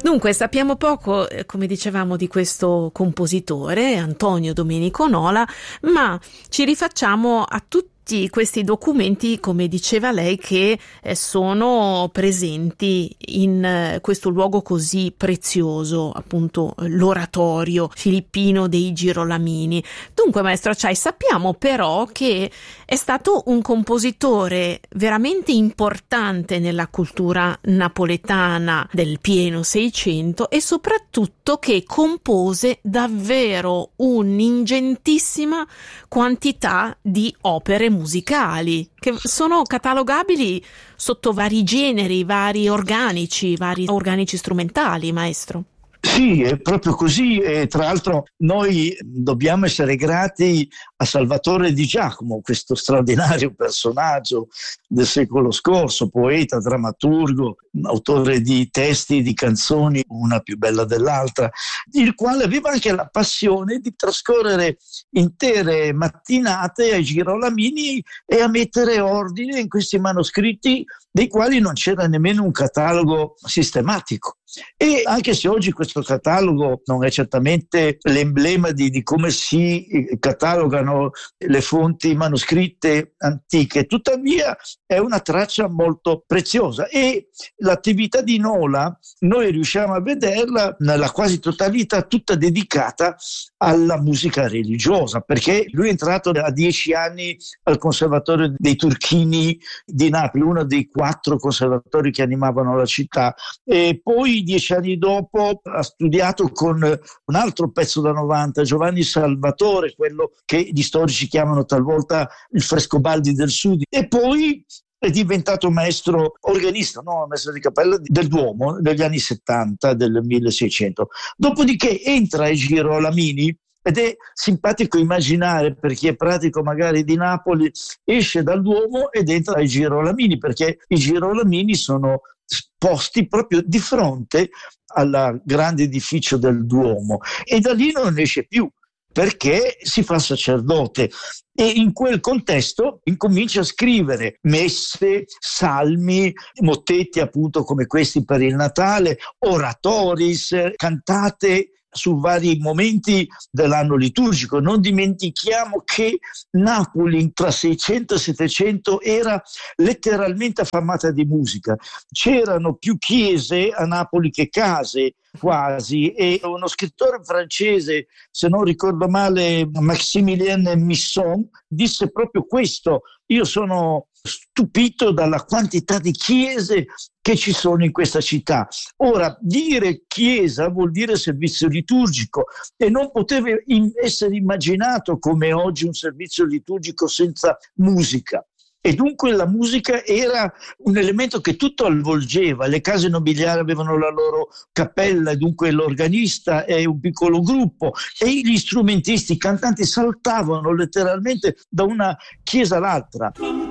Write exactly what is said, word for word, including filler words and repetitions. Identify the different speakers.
Speaker 1: Dunque, sappiamo poco, eh, come dicevamo, di questo compositore, Antonio Domenico Nola, ma ci rifacciamo a tutti questi documenti, come diceva lei, che eh, sono presenti in eh, questo luogo così prezioso, appunto l'oratorio filippino dei Girolamini. Dunque, maestro Acciai, sappiamo però che è stato un compositore veramente importante nella cultura napoletana del pieno Seicento e soprattutto che compose davvero un'ingentissima quantità di opere musicali che sono catalogabili sotto vari generi, vari organici, vari organici strumentali, maestro.
Speaker 2: Sì, è proprio così, e tra l'altro noi dobbiamo essere grati a Salvatore Di Giacomo, questo straordinario personaggio del secolo scorso, poeta, drammaturgo, autore di testi, di canzoni, una più bella dell'altra, il quale aveva anche la passione di trascorrere intere mattinate ai Girolamini e a mettere ordine in questi manoscritti dei quali non c'era nemmeno un catalogo sistematico. E anche se oggi questo catalogo non è certamente l'emblema di, di come si catalogano le fonti manoscritte antiche, tuttavia è una traccia molto preziosa e l'attività di Nola noi riusciamo a vederla nella quasi totalità tutta dedicata alla musica religiosa, perché lui è entrato a dieci anni al Conservatorio dei Turchini di Napoli, uno dei quattro conservatori che animavano la città, e poi dieci anni dopo ha studiato con un altro pezzo da novanta, Giovanni Salvatore, quello che gli storici chiamano talvolta il Frescobaldi del Sud, e poi è diventato maestro organista, no, maestro di cappella del Duomo negli anni settanta del milleseicento. Dopodiché entra ai Girolamini ed è simpatico immaginare, per chi è pratico magari di Napoli, esce dal Duomo ed entra ai Girolamini, perché i Girolamini sono posti proprio di fronte al grande edificio del Duomo e da lì non esce più, perché si fa sacerdote e in quel contesto incomincia a scrivere messe, salmi, mottetti appunto come questi per il Natale, oratoris, cantate su vari momenti dell'anno liturgico. Non dimentichiamo che Napoli tra seicento e settecento era letteralmente affamata di musica. C'erano più chiese a Napoli che case quasi, e uno scrittore francese, se non ricordo male, Maximilien Misson, disse proprio questo: io sono stupito dalla quantità di chiese che ci sono in questa città. Ora, dire chiesa vuol dire servizio liturgico e non poteva essere immaginato come oggi un servizio liturgico senza musica. E dunque la musica era un elemento che tutto avvolgeva. Le case nobiliari avevano la loro cappella e dunque l'organista e un piccolo gruppo, e gli strumentisti, i cantanti saltavano letteralmente da una chiesa all'altra.